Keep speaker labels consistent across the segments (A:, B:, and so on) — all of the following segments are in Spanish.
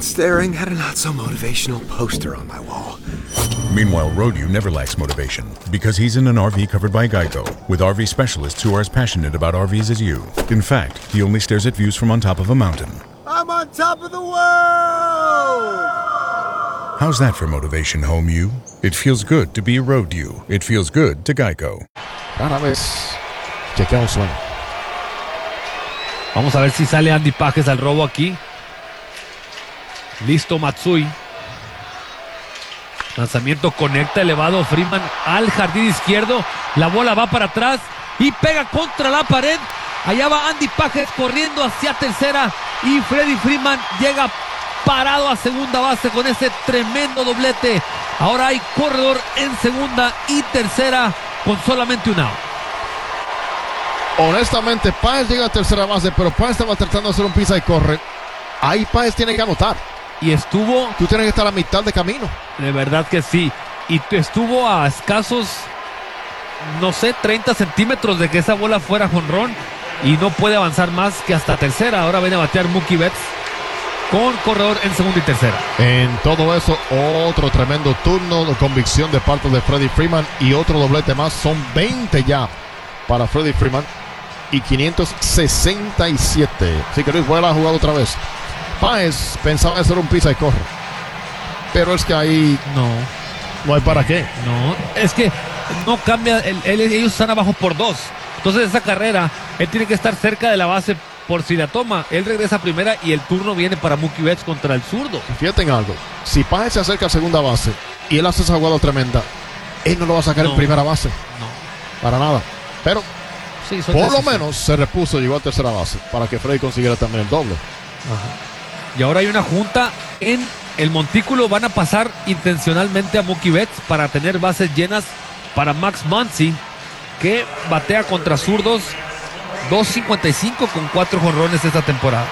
A: sat staring at a not-so-motivational poster on my wall.
B: Meanwhile, Rodeo never lacks motivation because he's in an RV covered by Geico, with RV specialists who are as passionate about RVs as you. In fact, he only stares at views from on top of a mountain.
A: I'm on top of the world!
B: How's that for motivation, home you? It feels good to be Rodeo. It feels good to Geico.
C: Cada vez chequea un sueño.
D: Vamos a ver si sale Andy Pages al robo aquí. Listo Matsui. Lanzamiento conecta elevado Freeman al jardín izquierdo. La bola va para atrás y pega contra la pared. Allá va Andy Pages corriendo hacia tercera y Freddie Freeman llega parado a segunda base con ese tremendo doblete. Ahora hay corredor en segunda y tercera con solamente un out.
C: Honestamente, Páez llega a tercera base, pero Páez estaba tratando de hacer un pisa y corre. Ahí Páez tiene que anotar.
D: Y estuvo...
C: Tú tienes que estar a mitad de camino.
D: De verdad que sí. Y estuvo a escasos, no sé, 30 centímetros de que esa bola fuera jonrón. Y no puede avanzar más que hasta tercera. Ahora viene a batear Mookie Betts con corredor en segunda y tercera.
C: En todo eso, otro tremendo turno de convicción de parte de Freddie Freeman. Y otro doblete más. Son 20 ya para Freddie Freeman. Y 567. Así que Luis vuelve a jugar otra vez. Páez pensaba hacer un pisa y corre. Pero es que ahí no hay para qué.
D: No, es que no cambia. Ellos están abajo por 2. Entonces esa carrera, él tiene que estar cerca de la base por si la toma. Él regresa a primera y el turno viene para Mookie Betts contra el zurdo.
C: Fíjate en algo. Si Páez se acerca a segunda base y él hace esa jugada tremenda, él no lo va a sacar en primera base.
D: No.
C: Para nada. Pero
D: sí,
C: por lo menos se repuso y llegó a tercera base para que Freddy consiguiera también el doble.
D: Ajá. Y ahora hay una junta en el montículo. Van a pasar intencionalmente a Mookie Betts para tener bases llenas para Max Muncy, que batea contra zurdos. 2.55 con 4 jonrones esta temporada.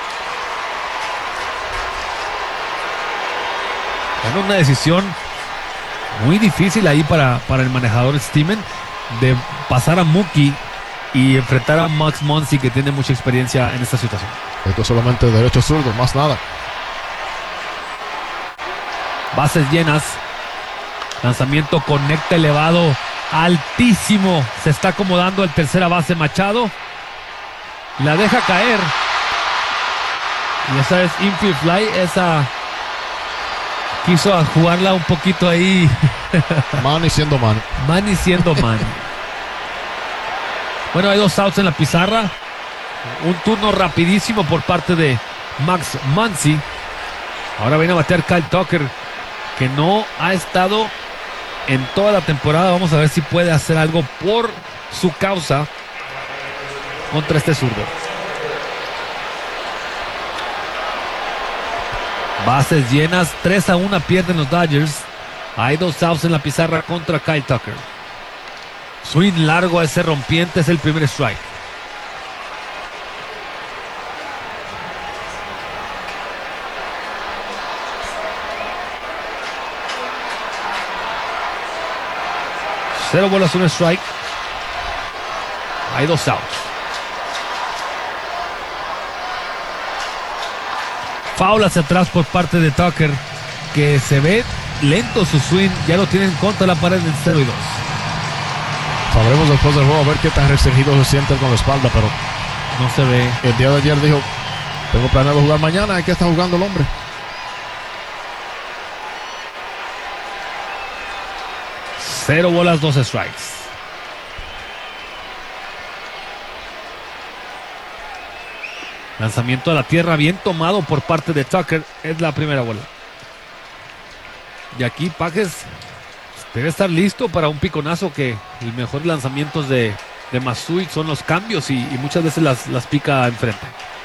D: Era una decisión muy difícil ahí para el manejador Steven de pasar a Mookie y enfrentar a Max Muncy, que tiene mucha experiencia en esta situación.
C: Esto es solamente derecho zurdo, más nada.
D: Bases llenas. Lanzamiento conecta elevado altísimo. Se está acomodando el tercera base Machado. La deja caer. Y esa es infield fly. Esa quiso jugarla un poquito ahí.
C: Manny siendo Manny.
D: Manny siendo Manny. Bueno, hay 2 outs en la pizarra. Un turno rapidísimo por parte de Max Muncy. Ahora viene a batear Kyle Tucker, que no ha estado en toda la temporada. Vamos a ver si puede hacer algo por su causa contra este zurdo. Bases llenas, 3-1 pierden los Dodgers. Hay 2 outs en la pizarra contra Kyle Tucker. Swing largo a ese rompiente, es el primer strike. Cero bolas, un strike. Hay 2 outs. Foul hacia atrás por parte de Tucker, que se ve lento su swing. Ya lo tienen contra la pared en 0-2.
C: Sabremos después del juego a ver qué tan restringido se siente con la espalda, pero
D: no se ve.
C: El día de ayer dijo: tengo planeado jugar mañana. ¿Hay que estar jugando el hombre?
D: Cero bolas, 2 strikes. Lanzamiento a la tierra bien tomado por parte de Tucker. Es la primera bola. Y aquí Pages debe estar listo para un piconazo, que el mejor lanzamientos de Matsui son los cambios y muchas veces las pica enfrente.